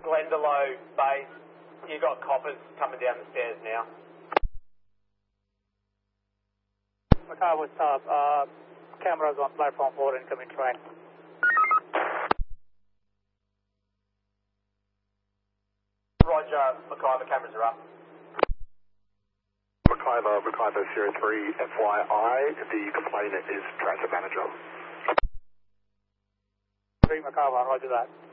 Glendalough base. You got coppers coming down the stairs now. Macabre with staff, cameras on platform 4 incoming train. Roger, Macabre, cameras are up. Macabre 03, FYI, the complainant is transit manager. 3 Macabre, roger that.